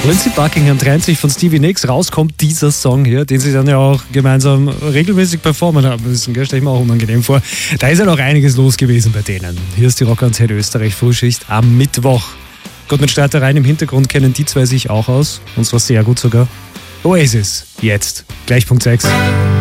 Lindsey Buckingham trennt sich von Stevie Nicks, rauskommt dieser Song hier, den sie dann ja auch gemeinsam regelmäßig performen haben müssen, gell? Stell ich mir auch unangenehm vor. Da ist ja noch einiges los gewesen bei denen. Hier ist die Rock-Antenne Österreich Frühschicht am Mittwoch. Gott, mit Streitereien im Hintergrund kennen die zwei sich auch aus, und zwar sehr gut sogar. Oasis, jetzt, gleich Punkt 6.